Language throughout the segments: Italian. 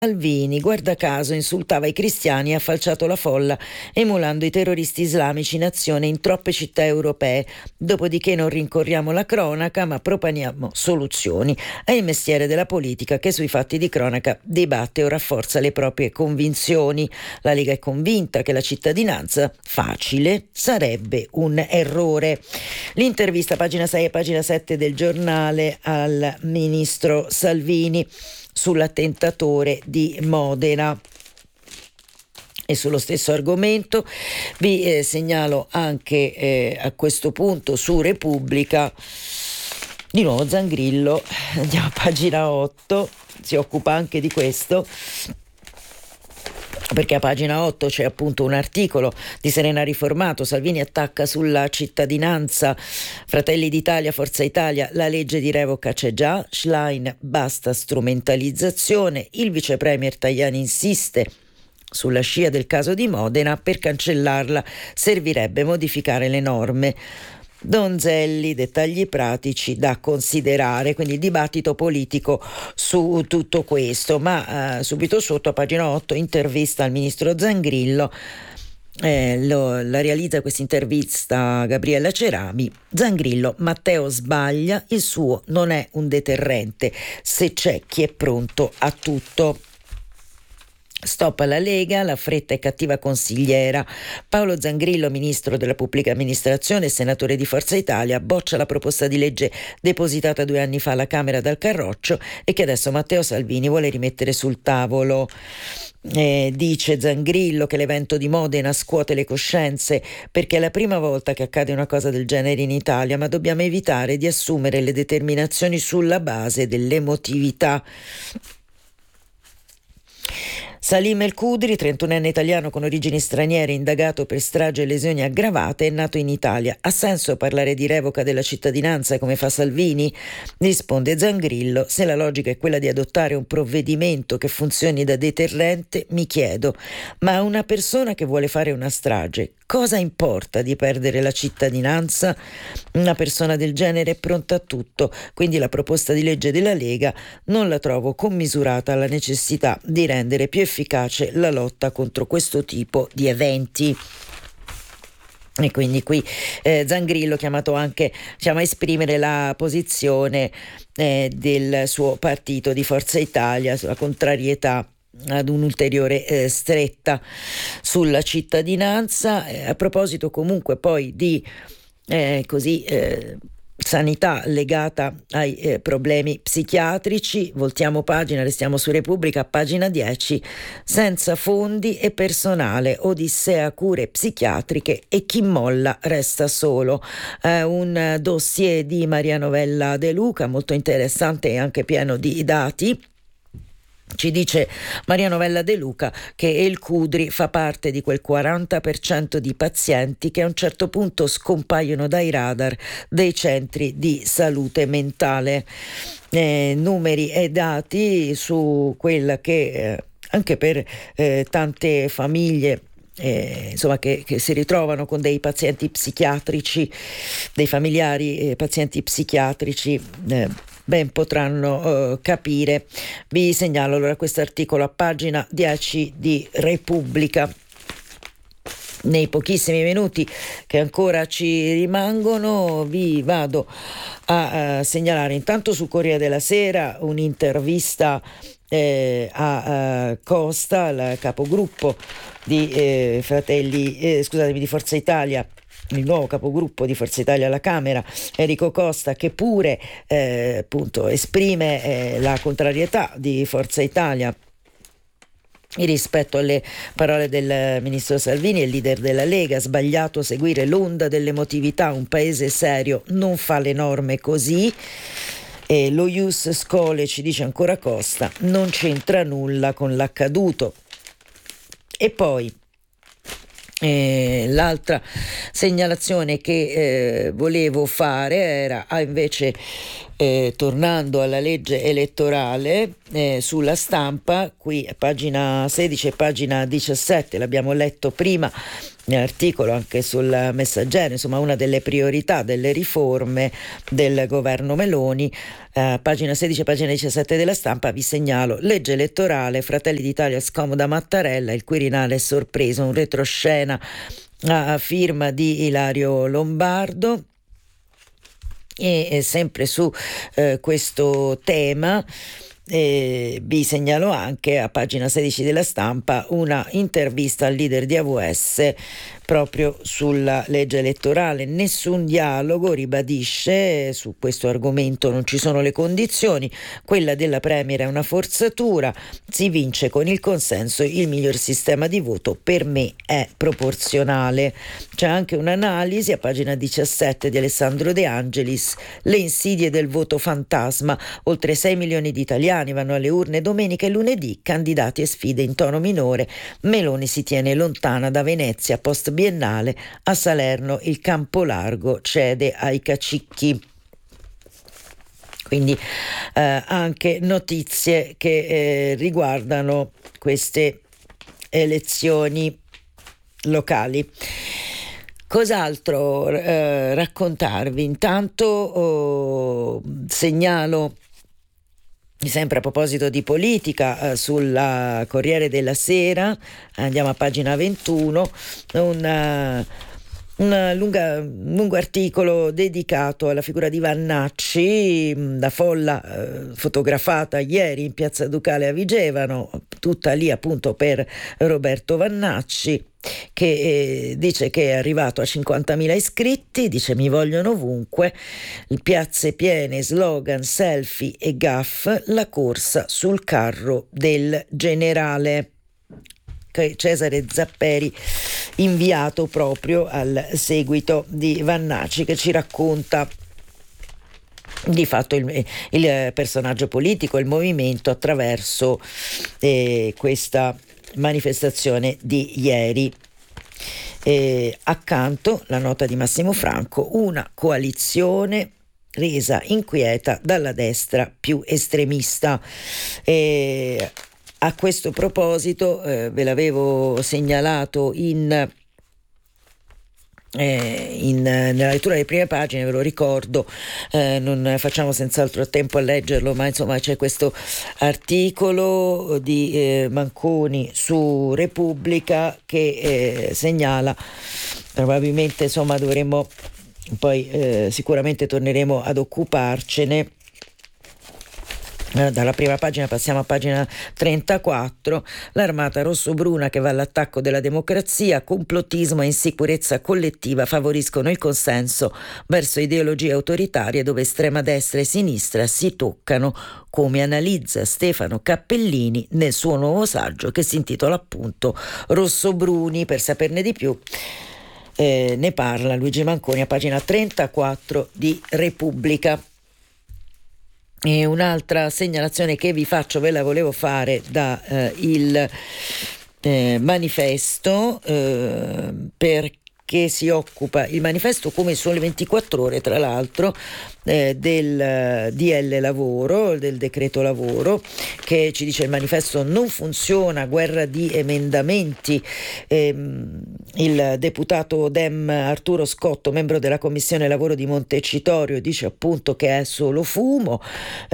Salvini, guarda caso, insultava i cristiani e ha falciato la folla, emulando i terroristi islamici in azione in troppe città europee. Dopodiché non rincorriamo la cronaca, ma proponiamo soluzioni. È il mestiere della politica che sui fatti di cronaca dibatte o rafforza le proprie convinzioni. La Lega è convinta che la cittadinanza facile sarebbe un errore. L'intervista, pagina 6 e pagina 7 del giornale, al ministro Salvini sull'attentatore di Modena. E sullo stesso argomento vi segnalo anche a questo punto su Repubblica di nuovo Zangrillo, andiamo a pagina 8, si occupa anche di questo, perché a pagina 8 c'è appunto un articolo di Serena Riformato. Salvini attacca sulla cittadinanza, Fratelli d'Italia, Forza Italia, la legge di revoca c'è già, Schlein basta strumentalizzazione, il vice premier Tajani insiste sulla scia del caso di Modena, per cancellarla servirebbe modificare le norme. Donzelli, dettagli pratici da considerare, quindi il dibattito politico su tutto questo. Ma subito sotto a pagina 8 intervista al ministro Zangrillo, la realizza questa intervista Gabriella Cerami. Zangrillo: Matteo sbaglia, il suo non è un deterrente, se c'è chi è pronto a tutto. Stop alla Lega, la fretta e cattiva consigliera. Paolo Zangrillo, ministro della pubblica amministrazione e senatore di Forza Italia, boccia la proposta di legge depositata 2 anni fa alla Camera dal Carroccio e che adesso Matteo Salvini vuole rimettere sul tavolo. Dice Zangrillo che l'evento di Modena scuote le coscienze perché è la prima volta che accade una cosa del genere in Italia, ma dobbiamo evitare di assumere le determinazioni sulla base dell'emotività. Salim El Khudri, 31enne italiano con origini straniere, indagato per strage e lesioni aggravate, è nato in Italia. Ha senso parlare di revoca della cittadinanza come fa Salvini? Risponde Zangrillo: se la logica è quella di adottare un provvedimento che funzioni da deterrente, mi chiedo, ma a una persona che vuole fare una strage, cosa importa di perdere la cittadinanza? Una persona del genere è pronta a tutto, quindi la proposta di legge della Lega non la trovo commisurata alla necessità di rendere più efficace la lotta contro questo tipo di eventi. E quindi qui Zangrillo chiamato anche a esprimere la posizione del suo partito di Forza Italia sulla contrarietà ad un'ulteriore stretta sulla cittadinanza. A proposito comunque poi di sanità legata ai problemi psichiatrici, voltiamo pagina, restiamo su Repubblica, pagina 10, senza fondi e personale, odissea cure psichiatriche e chi molla resta solo. Un dossier di Maria Novella De Luca molto interessante e anche pieno di dati. Ci dice Maria Novella De Luca che El Khudri fa parte di quel 40% di pazienti che a un certo punto scompaiono dai radar dei centri di salute mentale. Numeri e dati su quella che anche per tante famiglie che si ritrovano con dei pazienti psichiatrici, dei familiari pazienti psichiatrici, ben potranno capire. Vi segnalo allora questo articolo a pagina 10 di Repubblica. Nei pochissimi minuti che ancora ci rimangono vi vado a segnalare intanto su Corriere della Sera un'intervista a Costa, il capogruppo di di Forza Italia, il nuovo capogruppo di Forza Italia alla Camera, Enrico Costa, che pure appunto esprime la contrarietà di Forza Italia rispetto alle parole del ministro Salvini e leader della Lega. Sbagliato seguire l'onda dell'emotività, un paese serio non fa le norme così. E lo ius scholae, ci dice ancora Costa, non c'entra nulla con l'accaduto. E poi l'altra segnalazione che volevo fare era invece tornando alla legge elettorale, sulla Stampa, qui pagina 16 e pagina 17, l'abbiamo letto prima nell'articolo anche sul Messaggero, insomma una delle priorità delle riforme del governo Meloni. Pagina 16 e pagina 17 della Stampa vi segnalo: legge elettorale, Fratelli d'Italia scomoda Mattarella, il Quirinale è sorpreso, un retroscena a firma di Ilario Lombardo. E sempre su questo tema vi segnalo anche a pagina 16 della Stampa una intervista al leader di AVS proprio sulla legge elettorale. Nessun dialogo, ribadisce, su questo argomento non ci sono le condizioni, quella della Premier è una forzatura, si vince con il consenso, il miglior sistema di voto per me è proporzionale. C'è anche un'analisi a pagina 17 di Alessandro De Angelis, le insidie del voto fantasma, oltre 6 milioni di italiani vanno alle urne domenica e lunedì, candidati e sfide in tono minore, Meloni si tiene lontana da Venezia post biennale, a Salerno il campo largo cede ai cacicchi. Quindi anche notizie che riguardano queste elezioni locali. Cos'altro raccontarvi? Intanto segnalo, sempre a proposito di politica, sulla Corriere della Sera, andiamo a pagina 21, un lungo articolo dedicato alla figura di Vannacci, la folla fotografata ieri in Piazza Ducale a Vigevano, tutta lì appunto per Roberto Vannacci, che dice che è arrivato a 50.000 iscritti, dice mi vogliono ovunque, piazze piene, slogan, selfie e gaff, la corsa sul carro del generale. Cesare Zapperi, inviato proprio al seguito di Vannacci, che ci racconta di fatto il personaggio politico, il movimento attraverso questa manifestazione di ieri. Accanto la nota di Massimo Franco, una coalizione resa inquieta dalla destra più estremista. A questo proposito ve l'avevo segnalato nella lettura delle prime pagine, ve lo ricordo, non facciamo senz'altro tempo a leggerlo, ma insomma c'è questo articolo di Manconi su Repubblica che segnala, probabilmente insomma dovremmo poi sicuramente torneremo ad occuparcene. Dalla prima pagina passiamo a pagina 34, l'armata rossobruna che va all'attacco della democrazia, complottismo e insicurezza collettiva favoriscono il consenso verso ideologie autoritarie dove estrema destra e sinistra si toccano, come analizza Stefano Cappellini nel suo nuovo saggio che si intitola appunto Rossobruni. Per saperne di più ne parla Luigi Manconi a pagina 34 di Repubblica. E un'altra segnalazione che vi faccio, ve la volevo fare da il manifesto, perché si occupa il manifesto, come Sole 24 Ore tra l'altro, del DL lavoro, del decreto lavoro, che ci dice il manifesto non funziona, guerra di emendamenti. Il deputato Dem Arturo Scotto, membro della commissione lavoro di Montecitorio, dice appunto che è solo fumo.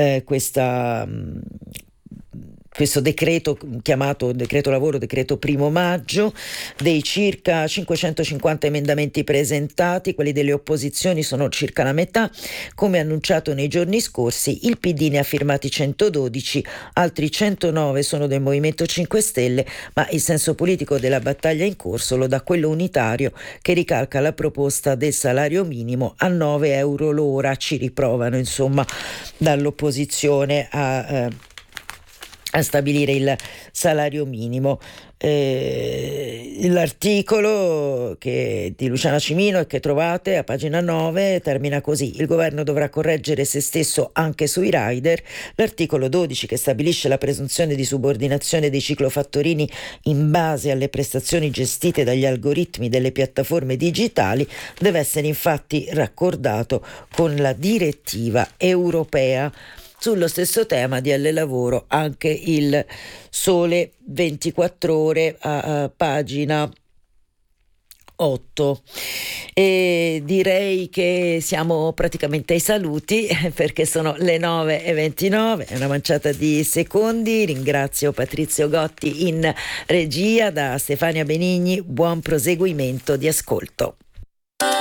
Questo decreto, chiamato decreto lavoro, decreto 1° maggio, dei circa 550 emendamenti presentati, quelli delle opposizioni sono circa la metà. Come annunciato nei giorni scorsi, il PD ne ha firmati 112, altri 109 sono del Movimento 5 Stelle, ma il senso politico della battaglia in corso lo dà quello unitario, che ricalca la proposta del salario minimo a 9 euro l'ora. Ci riprovano insomma dall'opposizione a a stabilire il salario minimo. L'articolo di Luciana Cimino e che trovate a pagina 9 termina così: il governo dovrà correggere se stesso anche sui rider. L'articolo 12, che stabilisce la presunzione di subordinazione dei ciclofattorini in base alle prestazioni gestite dagli algoritmi delle piattaforme digitali, deve essere infatti raccordato con la direttiva europea. Sullo stesso tema di Lavoro anche il Sole 24 Ore a pagina 8. E direi che siamo praticamente ai saluti, perché sono le 9:29, è una manciata di secondi. Ringrazio Patrizio Gotti in regia. Da Stefania Benigni buon proseguimento di ascolto.